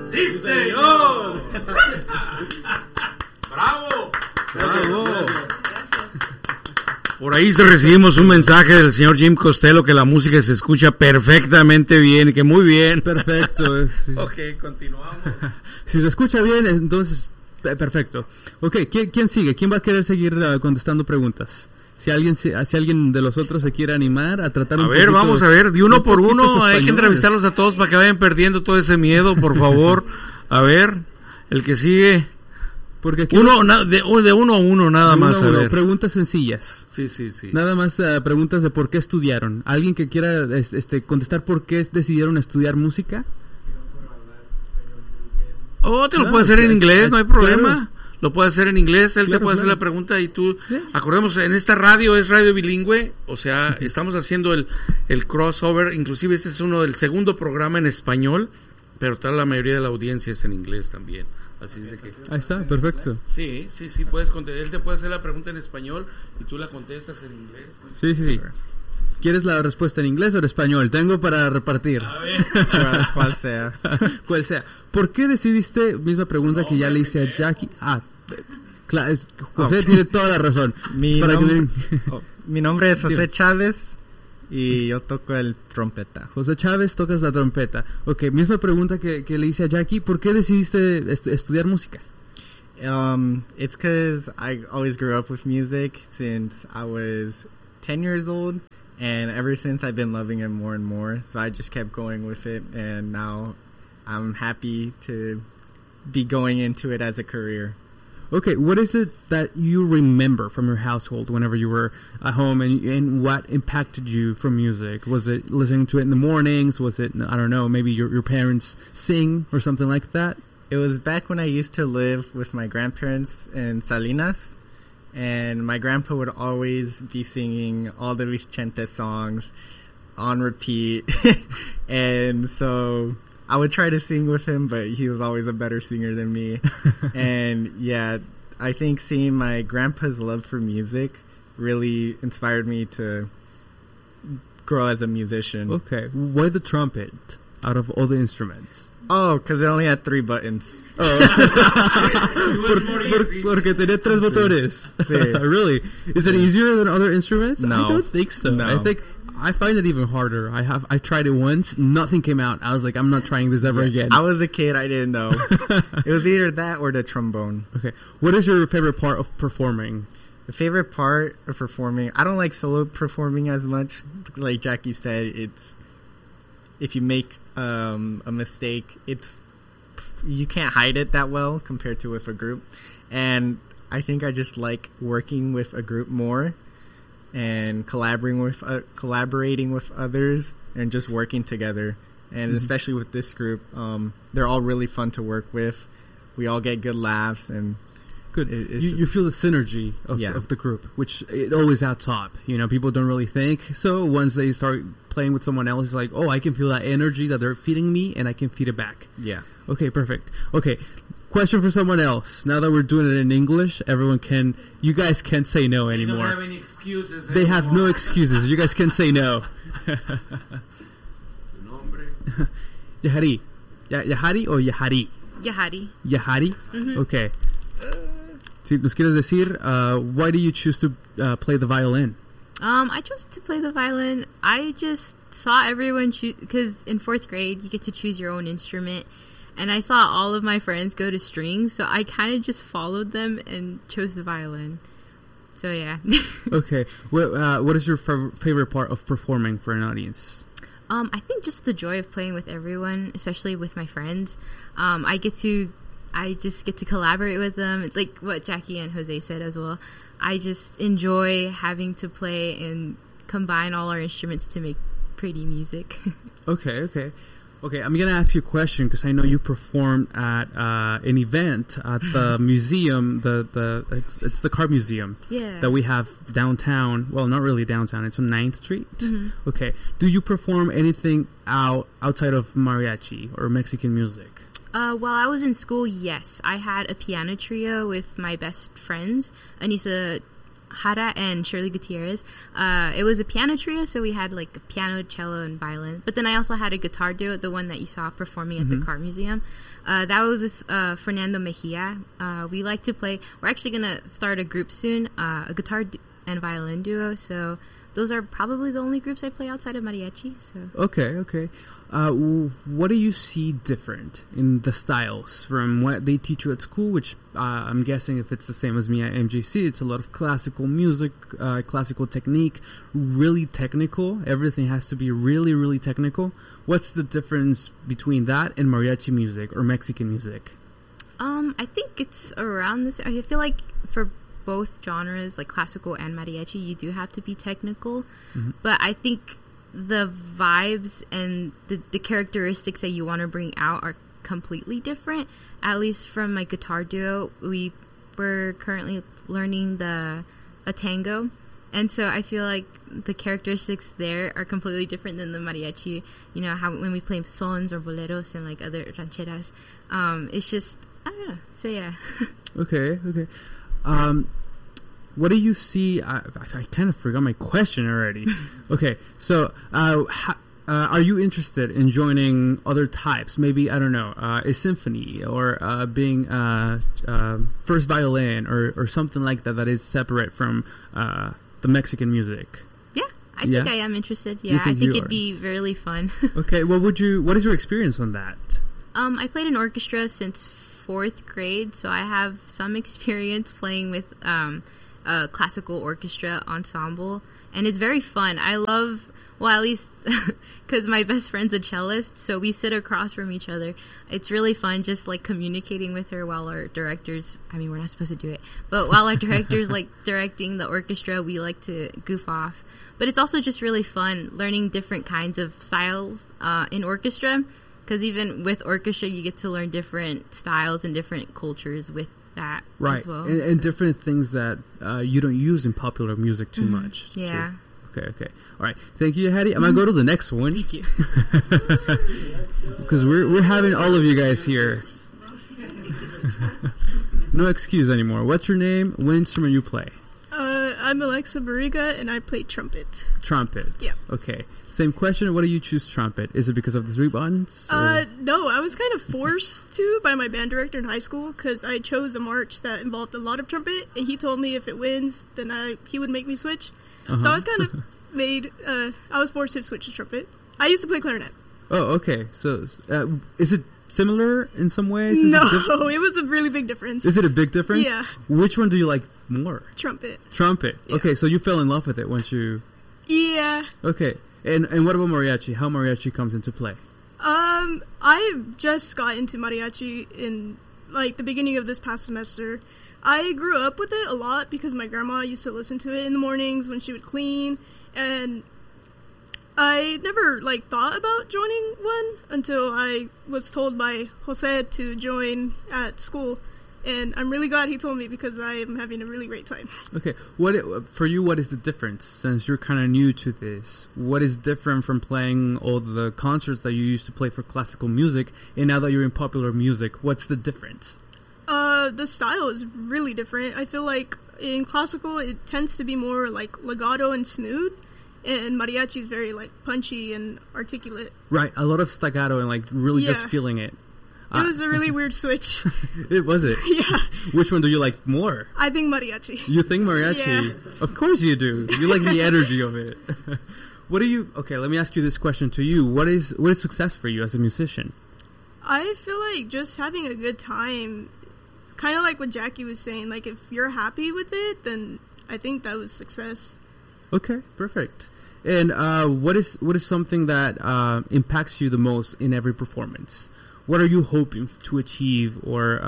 ¡Sí, señor! ¡Bravo! Gracias. Por ahí recibimos un mensaje del señor Jim Costello que la música se escucha perfectamente bien, que muy bien. Perfecto. Ok, continuamos. Si se escucha bien, entonces, perfecto. Ok, ¿quién sigue? ¿Quién va a querer seguir contestando preguntas? Si alguien de los otros se quiere animar a tratar A ver, vamos a ver, de uno por uno, hay que entrevistarlos a todos para que vayan perdiendo todo ese miedo, por favor. A ver, el que sigue... Porque aquí de uno a uno nada más. A ver. Preguntas sencillas. Sí. Nada más preguntas de por qué estudiaron. ¿Alguien que quiera contestar por qué decidieron estudiar música? Te lo puede hacer en inglés, no hay problema. Claro. Lo puede hacer en inglés, él te puede hacer la pregunta y tú... ¿Sí? Acordemos, en esta radio es radio bilingüe, o sea, estamos haciendo el crossover, inclusive este es el segundo programa en español, pero toda la mayoría de la audiencia es en inglés también. Así es de que... Ahí está, perfecto. Sí, puedes contestar. Él te puede hacer la pregunta en español y tú la contestas en inglés. Sí. ¿Quieres la respuesta en inglés o en español? Tengo para repartir. A ver. Cual sea. ¿Por qué decidiste, misma pregunta que ya le hice a Jackie? José tiene toda la razón. Mi nombre es José Chávez. Y yo toco el trompeta. José Chávez, tocas la trompeta. Ok, misma pregunta que le hice a Jackie. ¿Por qué decidiste estudiar música? It's because I always grew up with music since I was 10 years old. And ever since I've been loving it more and more. So I just kept going with it. And now I'm happy to be going into it as a career. Okay, what is it that you remember from your household whenever you were at home, and what impacted you from music? Was it listening to it in the mornings? Was it, I don't know, maybe your parents sing or something like that? It was back when I used to live with my grandparents in Salinas, and my grandpa would always be singing all the Luis Chente songs on repeat, and so... I would try to sing with him, but he was always a better singer than me. And yeah, I think seeing my grandpa's love for music really inspired me to grow as a musician. Okay, why the trumpet out of all the instruments? Oh, because it only had 3 buttons. Porque tenía 3 botones. Sí. Really? Is it easier than other instruments? No. I don't think so. No. I find it even harder. I tried it once, nothing came out. I was like, I'm not trying this ever again. I was a kid, I didn't know. It was either that or the trombone. Okay. What is your favorite part of performing? The favorite part of performing, I don't like solo performing as much. Like Jackie said, it's if you make a mistake, you can't hide it that well compared to with a group. And I think I just like working with a group more. And collaborating with others and just working together, and especially with this group, they're all really fun to work with. We all get good laughs and good. You feel the synergy of the group, which it always out top. You know, people don't really think so. Once they start playing with someone else, it's like, oh, I can feel that energy that they're feeding me, and I can feed it back. Yeah. Okay, perfect. Okay. Question for someone else. Now that we're doing it in English, you guys can't say no anymore. They don't have any excuses They have no excuses. You guys can say no. Yahari. Yahari o Yahari? Yahari. Yahari? Mm-hmm. Okay. Si nos quieres decir, why do you choose to play the violin? I chose to play the violin. I just saw everyone choose, because in 4th grade, you get to choose your own instrument. And I saw all of my friends go to strings, so I kind of just followed them and chose the violin. So, yeah. Okay. What is your favorite part of performing for an audience? I think just the joy of playing with everyone, especially with my friends. I just get to collaborate with them, like what Jackie and Jose said as well. I just enjoy having to play and combine all our instruments to make pretty music. Okay, I'm going to ask you a question because I know you performed at an event at the museum, it's the car museum that we have downtown. Well, not really downtown. It's on 9th Street. Mm-hmm. Okay. Do you perform anything outside of mariachi or Mexican music? While I was in school, yes. I had a piano trio with my best friends, Anissa Jara and Shirley Gutierrez. It was a piano trio, so we had like a piano, cello, and violin. But then I also had a guitar duo, the one that you saw performing at the Car Museum. That was with Fernando Mejia. We like to play. We're actually going to start a group soon, a guitar and violin duo. So those are probably the only groups I play outside of mariachi. So Okay. What do you see different in the styles from what they teach you at school, which I'm guessing if it's the same as me at MJC, it's a lot of classical music, classical technique, really technical. Everything has to be really, really technical. What's the difference between that and mariachi music or Mexican music? I think it's around this. I feel like for both genres, like classical and mariachi, you do have to be technical. But I think the vibes and the characteristics that you want to bring out are completely different. At least from my guitar duo, we were currently learning a tango, and so I feel like the characteristics there are completely different than the mariachi. You know, how when we play sons or boleros and like other rancheras, it's just, I don't know. So yeah. Okay. What do you see? I kind of forgot my question already. Okay, so are you interested in joining other types? Maybe, I don't know, a symphony or being first violin or something like that is separate from the Mexican music? Yeah, I think I am interested. Yeah, I think it'd be really fun. Okay, well, what is your experience on that? I played in orchestra since 4th grade, so I have some experience playing with a classical orchestra ensemble, and it's very fun. I love, well, at least because my best friend's a cellist, so we sit across from each other. It's really fun just like communicating with her while our directors, I mean, we're not supposed to do it, but while our directors like directing the orchestra, we like to goof off. But it's also just really fun learning different kinds of styles in orchestra, because even with orchestra you get to learn different styles and different cultures with that right. as well. And different things that you don't use in popular music too much. Yeah. Okay. All right. Thank you, Hattie. I'm going to go to the next one. Thank you. Because we're having all of you guys here. No excuse anymore. What's your name? What instrument you play? I'm Alexa Barriga, and I play trumpet. Trumpet. Yeah. Okay. Same question. Why do you choose trumpet? Is it because of the 3 buttons? No, I was kind of forced to by my band director in high school because I chose a march that involved a lot of trumpet, and he told me if it wins, then he would make me switch. So I was kind of I was forced to switch to trumpet. I used to play clarinet. Oh, okay. So is it similar in some ways? No, it was a really big difference. Is it a big difference? Yeah. Which one do you like more? Trumpet. Yeah. Okay, so you fell in love with it once you... Yeah. Okay. And what about mariachi? How mariachi comes into play? I just got into mariachi in like the beginning of this past semester. I grew up with it a lot because my grandma used to listen to it in the mornings when she would clean, and I never like thought about joining one until I was told by Jose to join at school. And I'm really glad he told me because I am having a really great time. Okay. For you, what is the difference? Since you're kind of new to this, what is different from playing all the concerts that you used to play for classical music, and now that you're in popular music, what's the difference? The style is really different. I feel like in classical, it tends to be more like legato and smooth, and mariachi is very like punchy and articulate. Right. A lot of staccato and like really just feeling it. It was a really weird switch. It was it? Yeah. Which one do you like more? I think mariachi. You think mariachi? Yeah. Of course you do. You like the energy of it. What do you... Okay, let me ask you this question to you. What is success for you as a musician? I feel like just having a good time, kind of like what Jackie was saying. Like, if you're happy with it, then I think that was success. Okay, perfect. And what is something that impacts you the most in every performance? What are you hoping to achieve? Or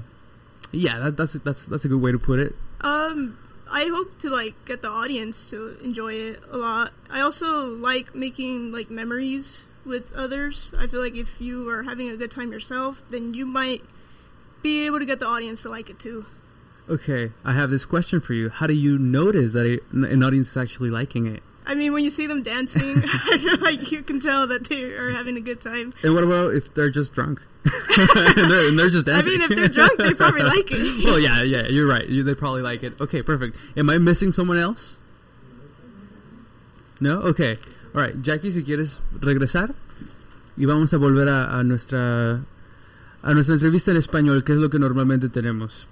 that's a good way to put it. I hope to like get the audience to enjoy it a lot. I also like making like memories with others. I feel like if you are having a good time yourself, then you might be able to get the audience to like it too. Okay, I have this question for you. How do you notice that an audience is actually liking it? I mean, when you see them dancing, I feel like you can tell that they are having a good time. And what about if they're just drunk? they're just dancing. I mean, if they're drunk, they probably like it. Oh, yeah, you're right. They probably like it. Okay, perfect. Am I missing someone else? No? Okay. All right, Jackie, si quieres regresar. Y vamos a volver a nuestra entrevista en español, que es lo que normalmente tenemos.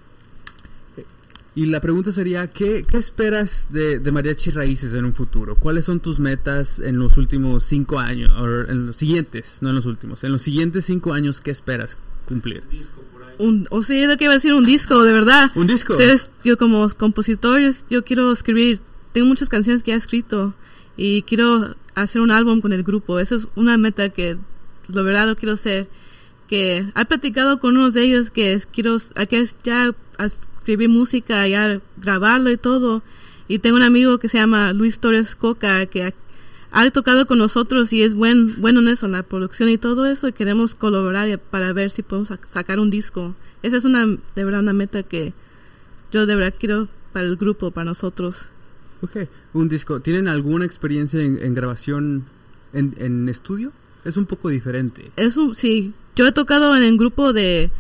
Y la pregunta sería, ¿qué esperas de Mariachi Raíces en un futuro? ¿Cuáles son tus metas en los últimos 5 años? O en los siguientes, no en los últimos. En los siguientes 5 años, ¿qué esperas cumplir? O sea, lo que iba a decir, un disco, de verdad. ¿Un disco? Entonces, yo como compositor, yo quiero escribir. Tengo muchas canciones que he escrito. Y quiero hacer un álbum con el grupo. Esa es una meta que, de verdad, lo quiero hacer. Que he platicado con unos de ellos que quiero ya escribir música, ya grabarlo y todo. Y tengo un amigo que se llama Luis Torres Coca, que ha tocado con nosotros y es bueno en eso, en la producción y todo eso. Y queremos colaborar para ver si podemos sacar un disco. Esa es de verdad una meta que yo de verdad quiero para el grupo, para nosotros. Ok, un disco. ¿Tienen alguna experiencia en grabación en estudio? Es un poco diferente. Sí. Yo he tocado en el grupo de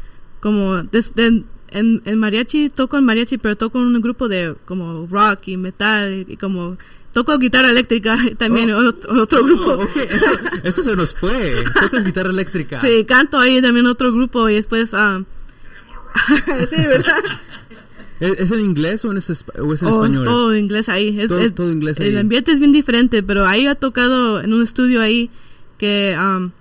en mariachi, toco en mariachi, pero toco en un grupo de como rock y metal y como toco guitarra eléctrica también en otro grupo. Okay. Eso se nos fue. Tocas guitarra eléctrica. Sí, canto ahí también en otro grupo y después sí, ¿verdad? ¿Es en inglés o es en español? Todo en inglés ahí. Todo inglés ahí. El ambiente es bien diferente, pero ahí he tocado en un estudio ahí que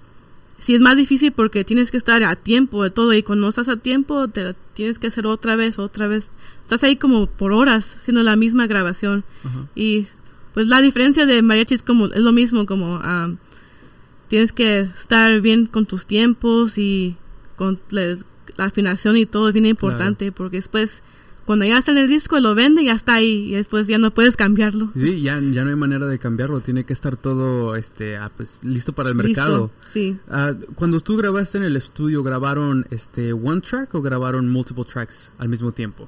sí es más difícil porque tienes que estar a tiempo de todo y cuando no estás a tiempo te tienes que hacer otra vez. Estás ahí como por horas haciendo la misma grabación. Uh-huh. Y pues la diferencia de mariachi es lo mismo, como tienes que estar bien con tus tiempos y con la afinación y todo es bien importante. Claro. Porque después cuando ya está en el disco lo vende y ya está ahí y después ya no puedes cambiarlo. Sí, ya no hay manera de cambiarlo, tiene que estar todo pues listo para el mercado. Sí. Cuando tú grabaste en el estudio, ¿grabaron one track o grabaron multiple tracks al mismo tiempo?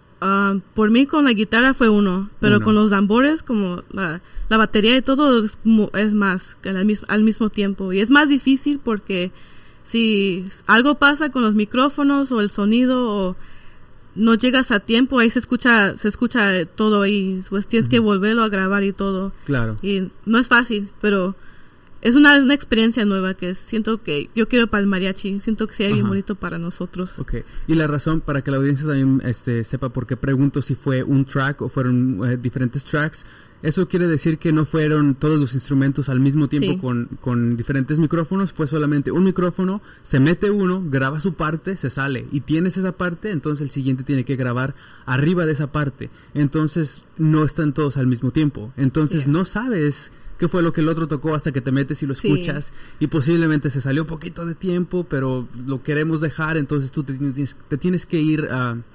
Por mí con la guitarra fue uno, pero con los tambores como la batería y todo es más que al mismo tiempo y es más difícil porque si algo pasa con los micrófonos o el sonido o no llegas a tiempo, ahí se escucha todo ahí, pues tienes que volverlo a grabar y todo. Claro. Y no es fácil, pero es una experiencia nueva que siento que yo quiero para el mariachi, siento que sea bien bonito para nosotros. Okay. Y la razón para que la audiencia también sepa por qué pregunto si fue un track o fueron diferentes tracks. Eso quiere decir que no fueron todos los instrumentos al mismo tiempo con diferentes micrófonos, fue solamente un micrófono, se mete uno, graba su parte, se sale y tienes esa parte, entonces el siguiente tiene que grabar arriba de esa parte, entonces no están todos al mismo tiempo, entonces no sabes qué fue lo que el otro tocó hasta que te metes y lo escuchas y posiblemente se salió un poquito de tiempo, pero lo queremos dejar, entonces tú te tienes que ir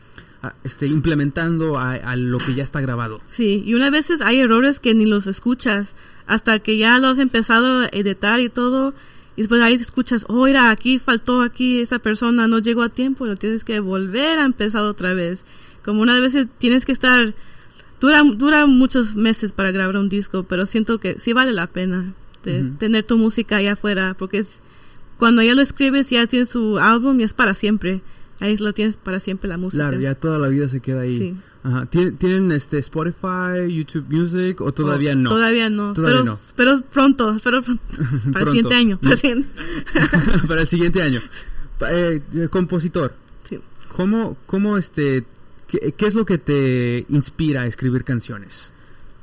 implementando a lo que ya está grabado. Sí, y unas veces hay errores que ni los escuchas hasta que ya lo has empezado a editar y todo y después ahí escuchas, mira, aquí faltó, esa persona no llegó a tiempo, lo tienes que volver a empezar otra vez. Como unas veces tienes que estar, dura muchos meses para grabar un disco, pero siento que sí vale la pena tener tu música allá afuera, porque cuando ya lo escribes ya tienes su álbum y es para siempre. Ahí lo tienes para siempre la música. Claro, ya toda la vida se queda ahí. Sí. Ajá. ¿Tienen Spotify, YouTube Music o todavía no? Todavía no. Pero pronto. Para el siguiente año. Para el siguiente año. Compositor. Sí. ¿Cómo qué es lo que te inspira a escribir canciones?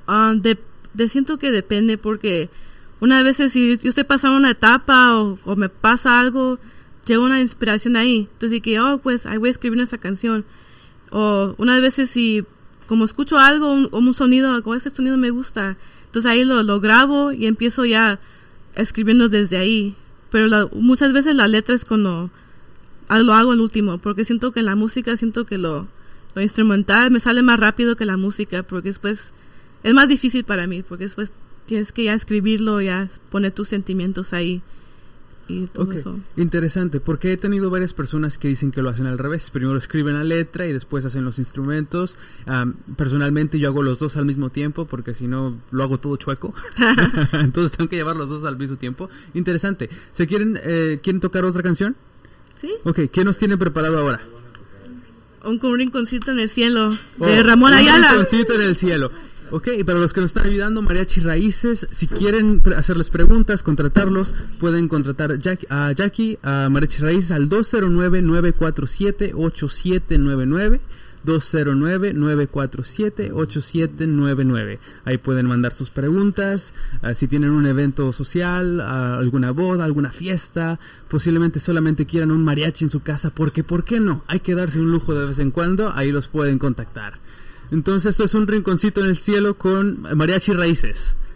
Siento que depende porque unas veces si yo estoy pasando una etapa o me pasa algo, llega una inspiración ahí. Entonces dije, pues ahí voy a escribir esa canción. O unas veces si como escucho algo, un sonido, ese sonido me gusta, entonces ahí lo grabo y empiezo ya escribiendo desde ahí. Pero muchas veces la letra es cuando lo hago el último, porque siento que en la música, que lo instrumental me sale más rápido que la música, porque después es más difícil para mí, porque después tienes que ya escribirlo, ya poner tus sentimientos ahí. Y todo eso. Interesante, porque he tenido varias personas que dicen que lo hacen al revés. Primero escriben la letra y después hacen los instrumentos. Personalmente yo hago los dos al mismo tiempo porque si no lo hago todo chueco. Entonces tengo que llevar los dos al mismo tiempo. Interesante. ¿Quieren tocar otra canción? ¿Sí? Ok, ¿qué nos tiene preparado ahora? Un rinconcito en el cielo de Ramón Ayala. Un rinconcito en el cielo. Ok, y para los que nos están ayudando, Mariachi Raíces, si quieren hacerles preguntas, contratarlos, pueden contratar a Jackie, a Mariachi Raíces al 209-947-8799. 209-947-8799. Ahí pueden mandar sus preguntas, si tienen un evento social, alguna boda, alguna fiesta, posiblemente solamente quieran un mariachi en su casa, porque ¿por qué no? Hay que darse un lujo de vez en cuando, ahí los pueden contactar. Entonces esto es un rinconcito en el cielo con Mariachi Raíces.